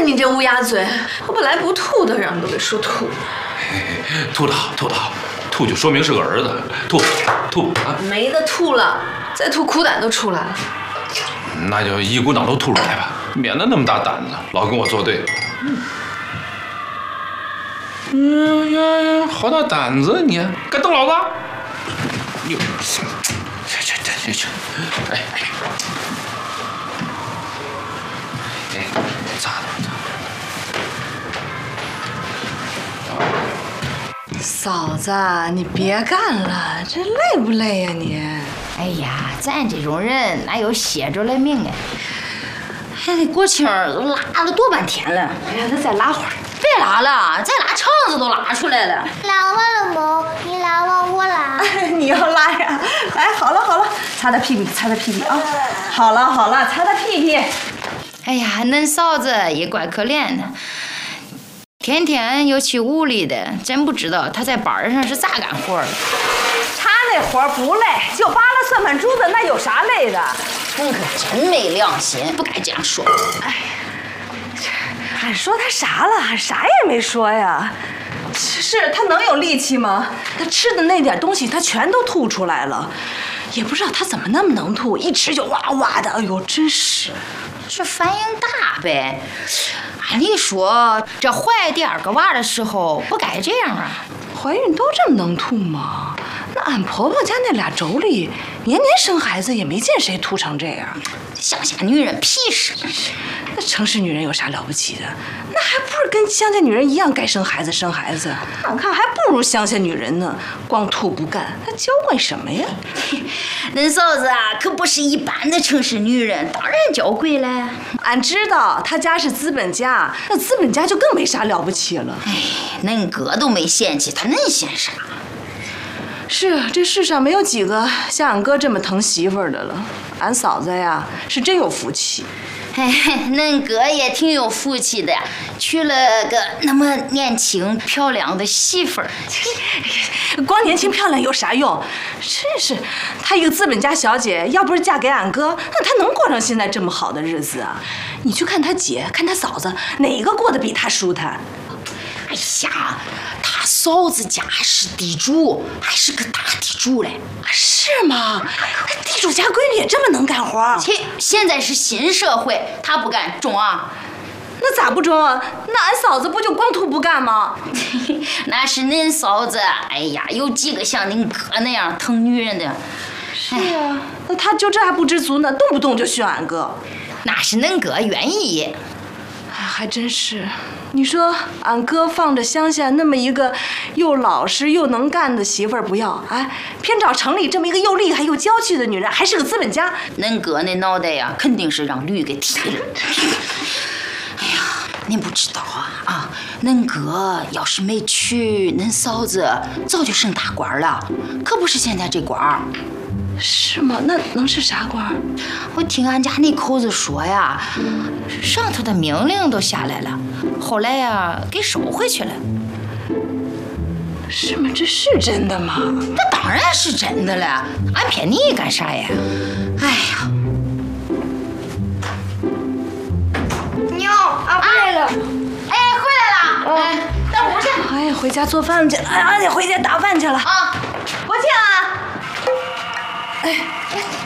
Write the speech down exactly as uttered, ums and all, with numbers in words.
你这乌鸦嘴，我本来不吐的，让你都给说吐了。 吐得好，吐得好，吐就说明是个儿子，吐吐啊！ 没得吐了，再吐苦胆都出来了。 那就一股脑都吐出来吧，免得那么大胆子，老跟我作对。嗯。嗯呀呀，好大胆子你！该瞪老子！你，这这这这，哎哎，哎，咋的？ 嫂子，你别干了，这累不累呀你？ 哎呀，咱这种人哪有歇着的命啊？还得过气儿，都拉了多半天了。 哎呀，那再拉会儿。 别拉了，再拉肠子都拉出来了。 拉完了吗？你拉完我拉。 你要拉呀？哎，好了好了，擦擦屁股，擦擦屁股啊！好了好了，擦擦屁屁。 哎呀，恁嫂子也怪可怜的，天天又去屋里的，真不知道她在班上是咋干活的。 她那活不累，就扒拉算盘珠子，那有啥累的？ 恁可真没良心，不该这样说。 哎。俺说他啥了？俺啥也没说呀。是他能有力气吗？他吃的那点东西，他全都吐出来了，也不知道他怎么那么能吐，一吃就哇哇的。哎呦，真是， 这反应大呗。按理说，这怀第二个娃的时候不该这样啊。 怀孕都这么能吐吗？那俺婆婆家那俩妯娌，年年生孩子也没见谁吐成这样。 乡下女人屁事。 那城市女人有啥了不起的？那还不是跟乡下女人一样，该生孩子生孩子。看看还不如乡下女人呢，光吐不干，她娇惯什么呀？ 恁嫂子啊，可不是一般的城市女人，当然娇贵了。 俺知道她家是资本家，那资本家就更没啥了不起了。 哎，恁哥都没嫌弃，他恁嫌啥？ 是，这世上没有几个像俺哥这么疼媳妇儿的了。俺嫂子呀，是真有福气。 哎，恁哥也挺有福气的，娶了个那么年轻漂亮的媳妇儿。 光年轻漂亮有啥用？真是，她一个资本家小姐，要不是嫁给俺哥，那她能过上现在这么好的日子啊？你去看她姐，看她嫂子，哪个过得比她舒坦？ 哎呀，他嫂子家是地主，还是个大地主嘞。 是吗？地主家闺女也这么能干活？ 切，现在是新社会，他不干中啊？ 那咋不中啊？那俺嫂子不就光吐不干吗？ 那是恁嫂子，哎呀，有几个像恁哥那样疼女人的？ 是啊，那他就这还不知足呢，动不动就训俺哥。 那是恁哥愿意。 哎，还真是。你说俺哥放着乡下那么一个又老实又能干的媳妇儿不要，哎，偏找城里这么一个又厉害又娇气的女人，还是个资本家。 恁哥那脑袋呀，肯定是让驴给踢了。哎呀，您不知道啊啊！恁哥要是没娶恁嫂子，早就升大官了，可不是现在这官。 是吗？那能是啥官？ 我听俺家那口子说呀，上头的命令都下来了，后来呀给收回去了。 是吗？这是真的吗？ 那当然是真的了，俺骗你干啥呀？哎呀， 妞，俺回来了。 哎，回来了。哎，等会儿去。 哎呀，回家做饭去了。哎，俺得回家打饭去了。 啊， 我去啊。哎。